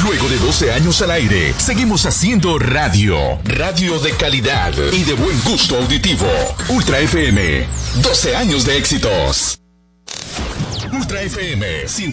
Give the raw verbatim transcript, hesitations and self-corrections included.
Luego de doce años al aire, seguimos haciendo radio. Radio de calidad y de buen gusto auditivo. Ultra F M, doce años de éxitos. Ultra F M,